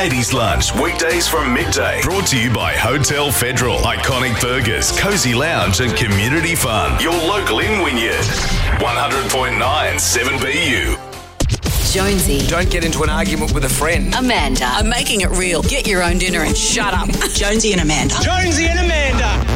80s Lunch, weekdays from midday. Brought to you by Hotel Federal, Iconic Burgers, Cozy Lounge and Community Fun. Your local in Wynyard. 100.9 7BU. Jonesy. Don't get into an argument with a friend. Amanda. I'm making it real. Get your own dinner and shut up. Jonesy and Amanda. Jonesy and Amanda.